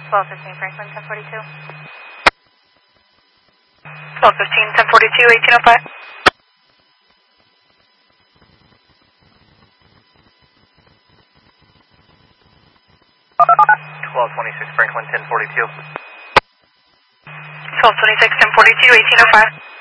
1215 Franklin, 1042. 1215, 1042, 1805. 1226 Franklin, 1042. 1226, 1042, 1805.